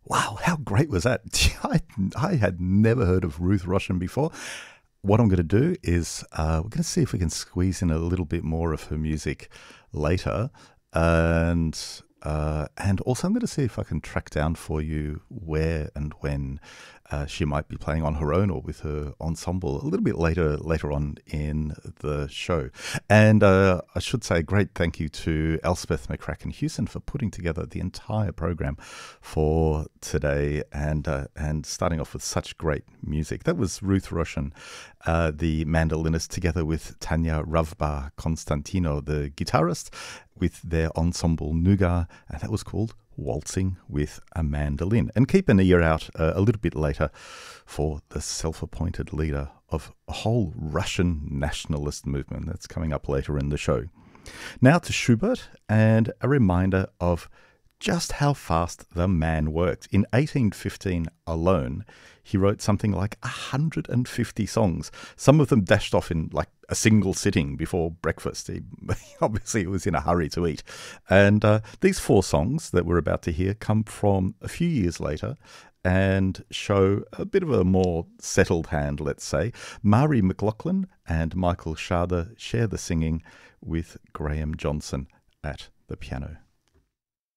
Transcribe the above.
Wow, how great was that? I had never heard of Ruth Roshan before. What I'm going to do is we're going to see if we can squeeze in a little bit more of her music later, and also I'm going to see if I can track down for you where and when she might be playing on her own or with her ensemble a little bit later on in the show. And I should say a great thank you to Elspeth McCracken Hewson for putting together the entire program for today and starting off with such great music. That was Ruth Roshan, the mandolinist, together with Tanya Ravba Constantino, the guitarist, with their ensemble Nuga, and that was called Waltzing with a Mandolin. And keep an ear out a little bit later for the self-appointed leader of a whole Russian nationalist movement. That's coming up later in the show. Now to Schubert, and a reminder of just how fast the man worked. In 1815 alone, he wrote something like 150 songs. Some of them dashed off in like a single sitting before breakfast. He obviously was in a hurry to eat. And these 4 songs that we're about to hear come from a few years later and show a bit of a more settled hand, let's say. Mari McLaughlin and Michael Schade share the singing with Graham Johnson at the piano.